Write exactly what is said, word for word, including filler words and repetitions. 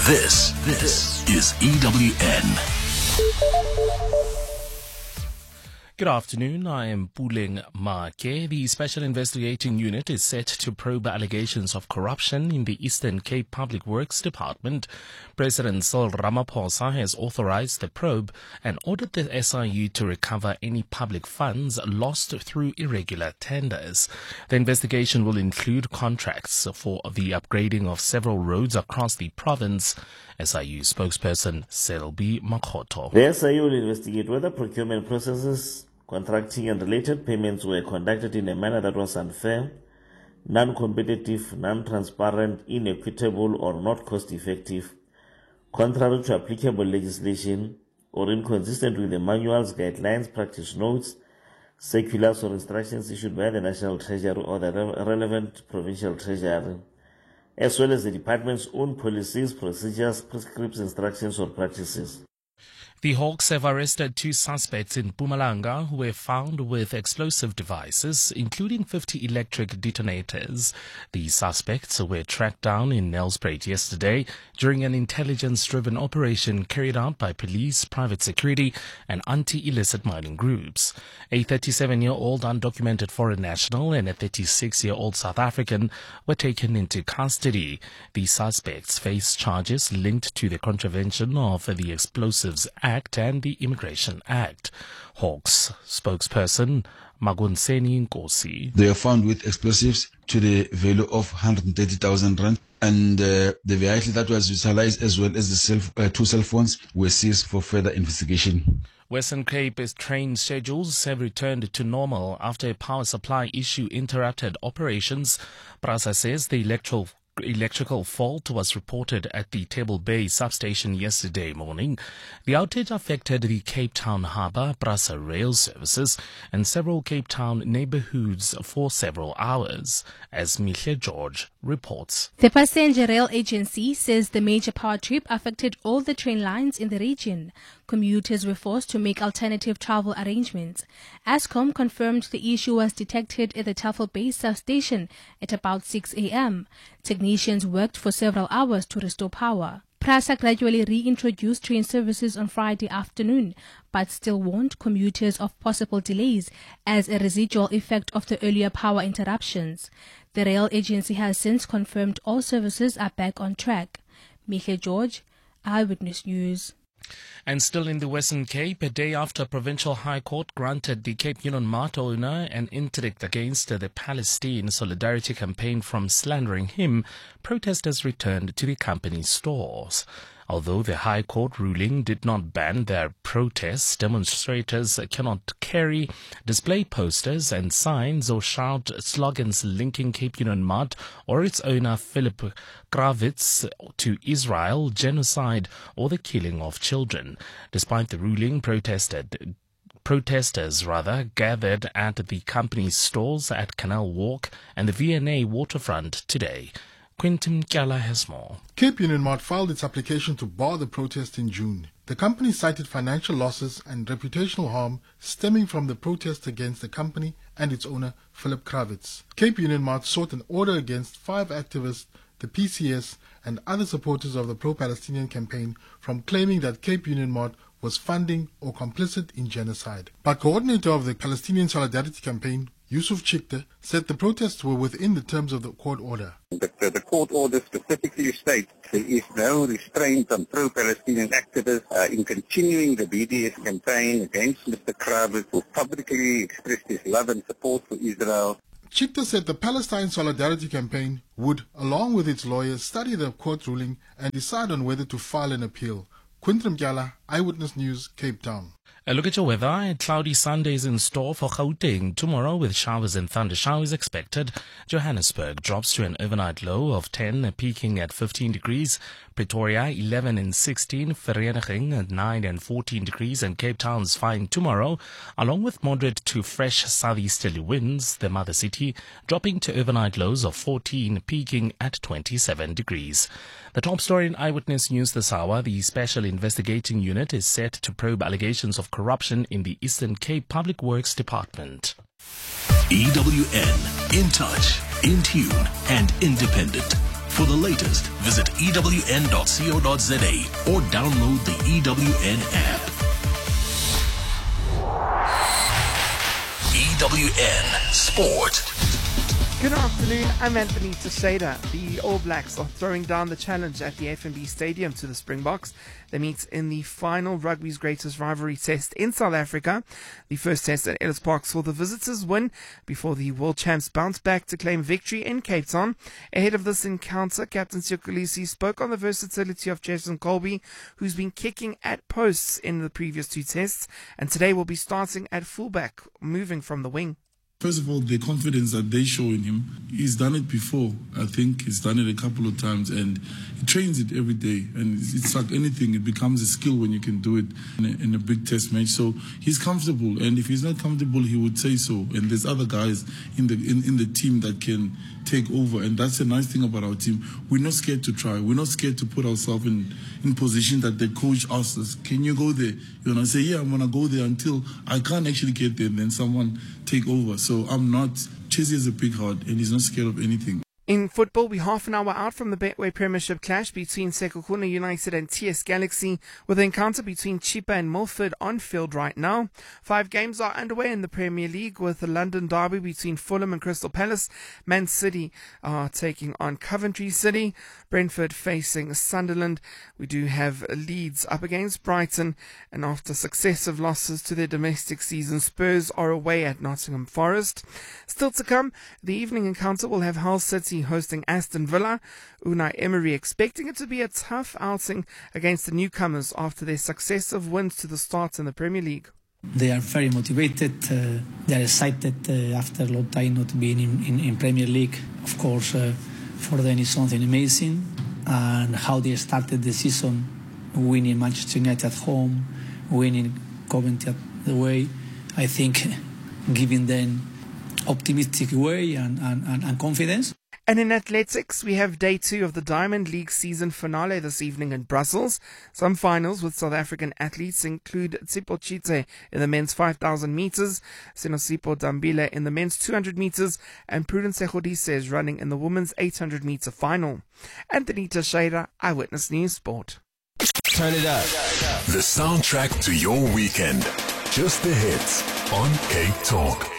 This, this is E W N. Good afternoon, I am Puleng Make. The Special Investigating Unit is set to probe allegations of corruption in the Eastern Cape Public Works Department. President Cyril Ramaphosa has authorized the probe and ordered the S I U to recover any public funds lost through irregular tenders. The investigation will include contracts for the upgrading of several roads across the province. S I U spokesperson Selby Makhoto. The S I U will investigate whether procurement processes, contracting and related payments were conducted in a manner that was unfair, non-competitive, non-transparent, inequitable or not cost-effective, contrary to applicable legislation or inconsistent with the manuals, guidelines, practice notes, circulars or instructions issued by the National Treasury or the re- relevant provincial treasury, as well as the department's own policies, procedures, prescripts, instructions or practices. The Hawks have arrested two suspects in Mpumalanga who were found with explosive devices, including fifty electric detonators. The suspects were tracked down in Nelspruit yesterday during an intelligence-driven operation carried out by police, private security, and anti-illicit mining groups. A thirty-seven-year-old undocumented foreign national and a thirty-six-year-old South African were taken into custody. The suspects face charges linked to the contravention of the Explosives Act and the Immigration Act. Hawks spokesperson Magunseni Nkosi. They are found with explosives to the value of one hundred thirty thousand rand, and uh, the vehicle that was utilized as well as the cell, uh, two cell phones were seized for further investigation. Western Cape's train schedules have returned to normal after a power supply issue interrupted operations. PRASA says the electoral Electrical fault was reported at the Table Bay substation yesterday morning. The outage affected the Cape Town Harbour, PRASA rail services, and several Cape Town neighbourhoods for several hours, as Mihle George reports. The Passenger Rail Agency says the major power trip affected all the train lines in the region. Commuters were forced to make alternative travel arrangements. Ascom confirmed the issue was detected at the Table Bay substation at about six a.m. Technicians worked for several hours to restore power. PRASA gradually reintroduced train services on Friday afternoon, but still warned commuters of possible delays as a residual effect of the earlier power interruptions. The rail agency has since confirmed all services are back on track. Mihle George, Eyewitness News. And still in the Western Cape, a day after Provincial High Court granted the Cape Union Mart owner an interdict against the Palestine Solidarity Campaign from slandering him, protesters returned to the company's stores. Although the High Court ruling did not ban their protests, demonstrators cannot carry, display posters and signs or shout slogans linking Cape Union Mart or its owner Philip Kravitz to Israel, genocide or the killing of children. Despite the ruling, protested Protesters, rather, gathered at the company's stores at Canal Walk and the V N A waterfront today. Quinton Kyala has more. Cape Union Mart filed its application to bar the protest in June. The company cited financial losses and reputational harm stemming from the protest against the company and its owner, Philip Kravitz. Cape Union Mart sought an order against five activists, the P C S, and other supporters of the pro-Palestinian campaign from claiming that Cape Union Mart was funding or complicit in genocide. But coordinator of the Palestinian Solidarity Campaign, Yusuf Chikte, said the protests were within the terms of the court order. The, the, the court order specifically states there is no restraint on pro-Palestinian activists uh, in continuing the B D S campaign against Mister Kravitz, who publicly expressed his love and support for Israel. Chikte said the Palestine Solidarity Campaign would, along with its lawyers, study the court ruling and decide on whether to file an appeal. Quinton Mkyala, Eyewitness News, Cape Town. A look at your weather. A cloudy Sunday is in store for Gauteng tomorrow with showers and thunder showers expected. Johannesburg drops to an overnight low of ten, peaking at fifteen degrees. Pretoria eleven and sixteen, Vereeniging at nine and fourteen degrees, and Cape Town's fine tomorrow, along with moderate to fresh southeasterly winds. The mother city dropping to overnight lows of fourteen, peaking at twenty-seven degrees. The top story in Eyewitness News this hour: the Special Investigating Unit is set to probe allegations of corruption in the Eastern Cape Public Works Department. E W N, in touch, in tune, and independent. For the latest, visit E W N dot co dot za or download the E W N app. E W N Sport. Good afternoon, I'm Anthony Teixeira. The All Blacks are throwing down the challenge at the F N B Stadium to the Springboks. They meet in the final rugby's greatest rivalry test in South Africa. The first test at Ellis Park saw the visitors win before the world champs bounced back to claim victory in Cape Town. Ahead of this encounter, Captain Siyokolisi spoke on the versatility of Jason Colby, who's been kicking at posts in the previous two tests, and today will be starting at fullback, moving from the wing. First of all, the confidence that they show in him, he's done it before. I think he's done it a couple of times, and he trains it every day. And it's like anything, it becomes a skill when you can do it in a, in a big test match. So he's comfortable, and if he's not comfortable, he would say so. And there's other guys in the in, in the team that can take over, and that's a nice thing about our team. We're not scared to try. We're not scared to put ourselves in, in position that the coach asks us, can you go there? You know, I say, yeah, I'm going to go there until I can't actually get there, and then someone take over. So I'm not, Chizzy has a big heart, and he's not scared of anything. In football, we're half an hour out from the Betway Premiership clash between Sekhukhune United and T S Galaxy, with the encounter between Chippa and Milford on field right now. Five games are underway in the Premier League, with the London derby between Fulham and Crystal Palace. Man City are taking on Coventry City. Brentford facing Sunderland. We do have Leeds up against Brighton, and after successive losses to their domestic season, Spurs are away at Nottingham Forest. Still to come, the evening encounter will have Hull City hosting Aston Villa. Unai Emery expecting it to be a tough outing against the newcomers after their successive wins to the start in the Premier League. They are very motivated. Uh, they are excited uh, after a long time not being in, in, in Premier League. Of course, uh, for them it's something amazing. And how they started the season, winning Manchester United at home, winning Coventry away, I think giving them optimistic way and, and, and, and confidence. And in athletics, we have day two of the Diamond League season finale this evening in Brussels. Some finals with South African athletes include Tsipo Chite in the men's five thousand meters, Senosipo Dambile in the men's two hundred meters, and Prudence Segodise is running in the women's eight hundred meter final. Anthony Teixeira, Eyewitness News Sport. Turn it up. The soundtrack to your weekend. Just the hits on Cape Talk.